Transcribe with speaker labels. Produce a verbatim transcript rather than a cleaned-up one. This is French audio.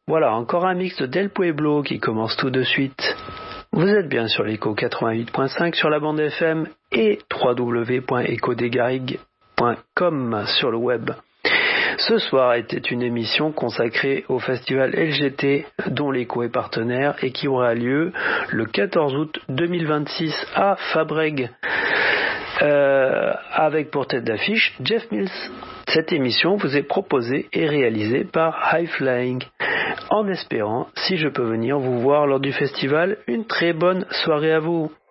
Speaker 1: Voilà, encore un mix de Del Pueblo qui commence tout de suite. Vous êtes bien sur l'Echo quatre-vingt-huit point cinq sur la bande F M et w w w point echo des garrigues point com sur le web. Ce soir était une émission consacrée au festival L G T dont l'Echo est partenaire et qui aura lieu le quatorze août deux mille vingt-six à Fabrègues. Euh, avec pour tête d'affiche Jeff Mills. Cette émission vous est proposée et réalisée par High Flying, en espérant, si je peux venir vous voir lors du festival, une très bonne soirée à vous.